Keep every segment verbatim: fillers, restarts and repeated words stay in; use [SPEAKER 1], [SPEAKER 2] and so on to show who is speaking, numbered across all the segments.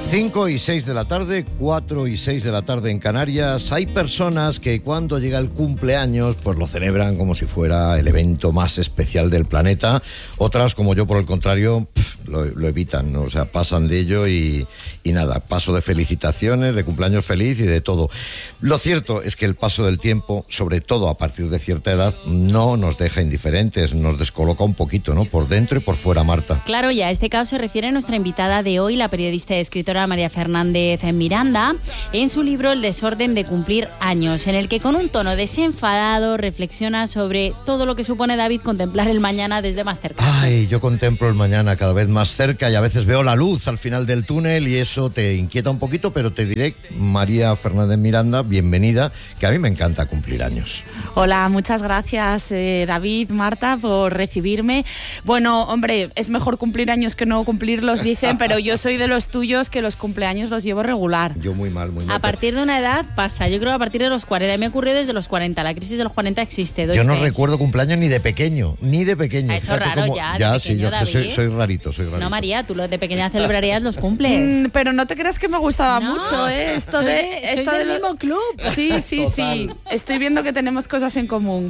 [SPEAKER 1] cinco y seis de la tarde, cuatro y seis de la tarde en Canarias. Hay personas que cuando llega el cumpleaños pues lo celebran como si fuera el evento más especial del planeta. Otras, como yo, por el contrario, pff, lo, lo evitan, ¿no? O sea, pasan de ello y, y nada, paso de felicitaciones, de cumpleaños feliz y de todo. Lo cierto es que el paso del tiempo, sobre todo a partir de cierta edad, no nos deja indiferentes, nos descoloca un poquito, ¿no? Por dentro y por fuera, Marta.
[SPEAKER 2] Claro, y a este caso se refiere nuestra invitada de hoy, la periodista y escritora María Fernández Miranda, en su libro El desorden de cumplir años, en el que con un tono desenfadado reflexiona sobre todo lo que supone, David, contemplar el mañana desde más cerca.
[SPEAKER 1] Ay, yo contemplo el mañana cada vez más cerca y a veces veo la luz al final del túnel y eso te inquieta un poquito, pero te diré, María Fernández Miranda, bienvenida, que a mí me encanta cumplir años.
[SPEAKER 3] Hola, muchas gracias, eh, David, Marta, por recibirme. Bueno, hombre, es mejor cumplir años que no cumplirlos, dicen, pero yo soy de los tuyos que los cumpleaños los llevo regular.
[SPEAKER 1] Yo muy mal, muy mal.
[SPEAKER 2] A partir de una edad pasa, yo creo que a partir de los cuarenta, me ha ocurrido desde los cuarenta, la crisis de los cuarenta existe.
[SPEAKER 1] Yo no
[SPEAKER 2] fe.
[SPEAKER 1] recuerdo cumpleaños ni de pequeño, ni de pequeño.
[SPEAKER 2] Eso es raro
[SPEAKER 1] cómo...
[SPEAKER 2] ya, de
[SPEAKER 1] ya
[SPEAKER 2] pequeño,
[SPEAKER 1] sí, yo
[SPEAKER 2] David.
[SPEAKER 1] soy, soy rarito, soy rarito.
[SPEAKER 2] No, María, tú de pequeña celebrarías los cumples.
[SPEAKER 3] Mm, pero no te creas que me gustaba
[SPEAKER 2] No,
[SPEAKER 3] mucho, ¿eh? Esto
[SPEAKER 2] sois
[SPEAKER 3] de,
[SPEAKER 2] de,
[SPEAKER 3] esto
[SPEAKER 2] sois
[SPEAKER 3] de
[SPEAKER 2] del
[SPEAKER 3] lo...
[SPEAKER 2] mismo club.
[SPEAKER 3] Sí, sí,
[SPEAKER 1] Total.
[SPEAKER 3] sí. Estoy viendo que tenemos cosas en común.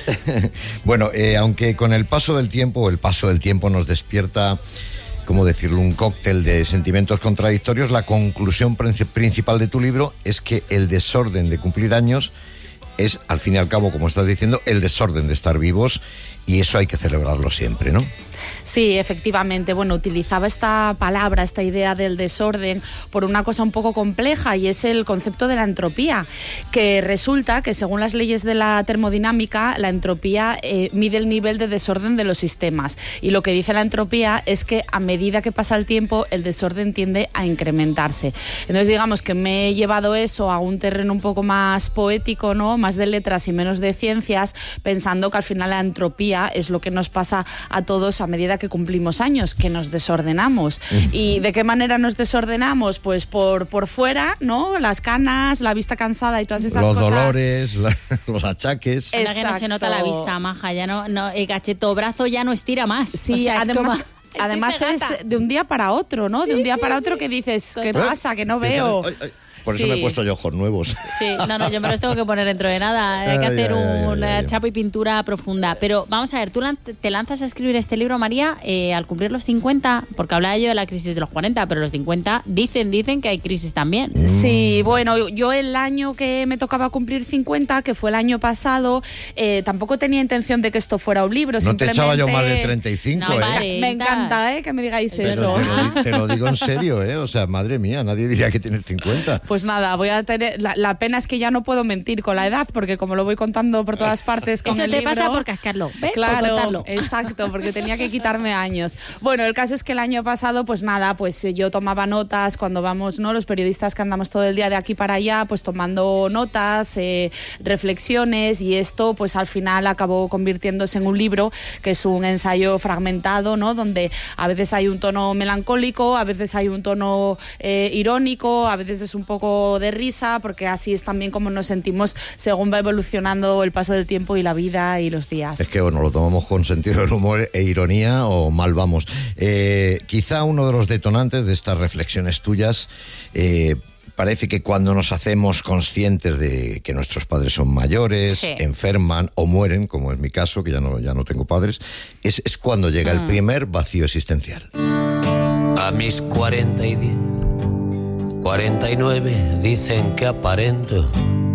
[SPEAKER 1] Bueno, eh, aunque con el paso del tiempo, el paso del tiempo nos despierta, ¿cómo decirlo?, un cóctel de sentimientos contradictorios, la conclusión principal de tu libro es que el desorden de cumplir años es, al fin y al cabo, como estás diciendo, el desorden de estar vivos, y eso hay que celebrarlo siempre, ¿no?
[SPEAKER 3] Sí, efectivamente. Bueno, utilizaba esta palabra, esta idea del desorden, por una cosa un poco compleja, y es el concepto de la entropía, que resulta que según las leyes de la termodinámica, la entropía eh, mide el nivel de desorden de los sistemas. Y lo que dice la entropía es que a medida que pasa el tiempo, el desorden tiende a incrementarse. Entonces, digamos que me he llevado eso a un terreno un poco más poético, ¿no? Más de letras y menos de ciencias, pensando que al final la entropía es lo que nos pasa a todos a medida que cumplimos años, que nos desordenamos. ¿Y de qué manera nos desordenamos? Pues por, por fuera, ¿no? Las canas, la vista cansada y todas esas
[SPEAKER 1] los
[SPEAKER 3] cosas.
[SPEAKER 1] Los dolores, la, los achaques.
[SPEAKER 2] Es que no se nota la vista, maja, ya no, no, el cacheto brazo ya no estira más.
[SPEAKER 3] Sí,
[SPEAKER 2] o sea,
[SPEAKER 3] además...
[SPEAKER 2] Es como...
[SPEAKER 3] Además es de un día para otro, ¿no?
[SPEAKER 2] Sí,
[SPEAKER 3] de un día
[SPEAKER 2] sí,
[SPEAKER 3] para
[SPEAKER 2] sí.
[SPEAKER 3] otro que dices, ¿qué
[SPEAKER 1] ¿Eh?
[SPEAKER 3] pasa? Que no veo.
[SPEAKER 1] Ay, ay. Por eso
[SPEAKER 3] Sí.
[SPEAKER 1] me he puesto yo ojos nuevos.
[SPEAKER 2] Sí, no, no, yo me los tengo que poner dentro de nada. Hay que
[SPEAKER 1] Ay,
[SPEAKER 2] hacer
[SPEAKER 1] ay, ay,
[SPEAKER 2] un
[SPEAKER 1] ay, ay.
[SPEAKER 2] chapa y pintura profunda. Pero vamos a ver, tú lan- te lanzas a escribir este libro, María, eh, al cumplir los cincuenta, porque hablaba yo de la crisis de los cuarenta, pero los cincuenta dicen, dicen que hay crisis también.
[SPEAKER 3] Sí, bueno, yo el año que me tocaba cumplir cincuenta, que fue el año pasado, eh, tampoco tenía intención de que esto fuera un libro.
[SPEAKER 1] No te echaba yo más de
[SPEAKER 3] simplemente-
[SPEAKER 1] treinta y cinco,
[SPEAKER 2] No,
[SPEAKER 1] ¿eh?
[SPEAKER 2] vale.
[SPEAKER 3] Me encanta, ¿eh? Que me digáis
[SPEAKER 1] Pero
[SPEAKER 3] eso.
[SPEAKER 1] te, lo, di- te lo digo en serio, ¿eh? O sea, madre mía, nadie diría que tienes cincuenta.
[SPEAKER 3] Pues nada, voy a tener... La, la pena es que ya no puedo mentir con la edad, porque como lo voy contando por todas partes con
[SPEAKER 2] Eso
[SPEAKER 3] el
[SPEAKER 2] te
[SPEAKER 3] libro,
[SPEAKER 2] pasa por cascarlo, ¿ves? Por
[SPEAKER 3] Claro,
[SPEAKER 2] contarlo.
[SPEAKER 3] exacto, porque tenía que quitarme años. Bueno, el caso es que el año pasado, pues nada, pues eh, yo tomaba notas cuando vamos, ¿no? Los periodistas que andamos todo el día de aquí para allá, pues tomando notas, eh, reflexiones, y esto pues al final acabó convirtiéndose en un libro que es un ensayo fragmentado, ¿no? Donde a veces hay un tono melancólico, a veces hay un tono eh, irónico, a veces es un poco de risa, porque así es también como nos sentimos según va evolucionando el paso del tiempo y la vida y los días.
[SPEAKER 1] Es que o nos lo tomamos con sentido del humor e ironía o mal vamos. Eh, quizá uno de los detonantes de estas reflexiones tuyas, eh, parece que cuando nos hacemos conscientes de que nuestros padres son mayores,
[SPEAKER 2] Sí.
[SPEAKER 1] enferman o mueren, como es mi caso, que ya no, ya no tengo padres, es, es cuando llega el primer vacío existencial.
[SPEAKER 4] A mis cuarenta y diez, cuarenta y nueve dicen que aparento,